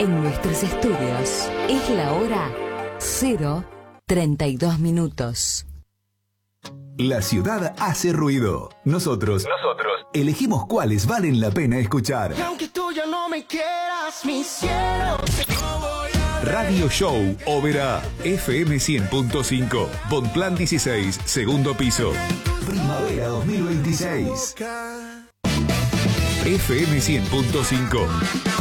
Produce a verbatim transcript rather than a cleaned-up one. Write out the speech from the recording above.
En nuestros estudios es la hora cero treinta y dos minutos. La ciudad hace ruido. Nosotros, nosotros elegimos cuáles valen la pena escuchar. Y aunque tú ya no me quieras, mi cielo. Radio Show Oberá, F M cien punto cinco, Bonplan dieciséis, segundo piso. Primavera dos mil veintiséis. F M cien punto cinco.